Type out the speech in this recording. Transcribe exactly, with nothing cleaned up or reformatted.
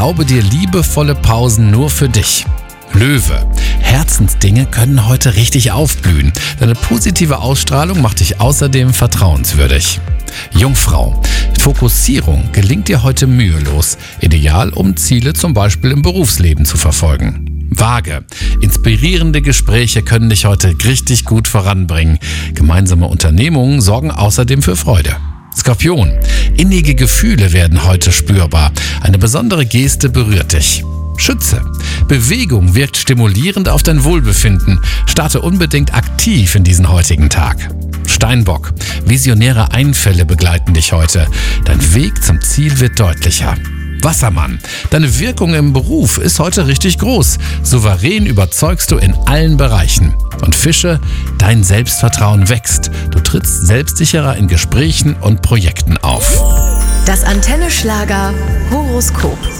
Erlaube dir liebevolle Pausen nur für dich. Löwe. Herzensdinge können heute richtig aufblühen. Deine positive Ausstrahlung macht dich außerdem vertrauenswürdig. Jungfrau. Fokussierung gelingt dir heute mühelos. Ideal, um Ziele zum Beispiel im Berufsleben zu verfolgen. Waage. Inspirierende Gespräche können dich heute richtig gut voranbringen. Gemeinsame Unternehmungen sorgen außerdem für Freude. Skorpion. Innige Gefühle werden heute spürbar. Eine besondere Geste berührt dich. Schütze. Bewegung wirkt stimulierend auf dein Wohlbefinden. Starte unbedingt aktiv in diesen heutigen Tag. Steinbock. Visionäre Einfälle begleiten dich heute. Dein Weg zum Ziel wird deutlicher. Wassermann. Deine Wirkung im Beruf ist heute richtig groß. Souverän überzeugst du in allen Bereichen. Und Fische, dein Selbstvertrauen wächst. Du trittst selbstsicherer in Gesprächen und Projekten auf. Das Antenne Schlager Horoskop.